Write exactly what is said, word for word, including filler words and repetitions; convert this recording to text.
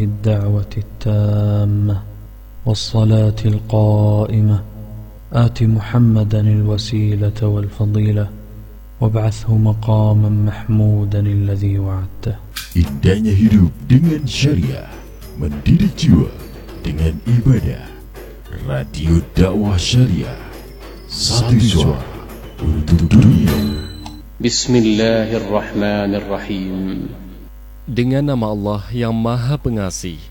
الدعوة التامة والصلاة القائمة آت محمدا الوسيلة والفضيلة وابعثه مقاما محمودا الذي وعدته. Indahnya hidup dengan syariah, mendidik jiwa dengan ibadah. Radio Dakwah Syariah, satu suara untuk dunia. Bismillahirrahmanirrahim. Dengan nama Allah yang Maha Pengasih,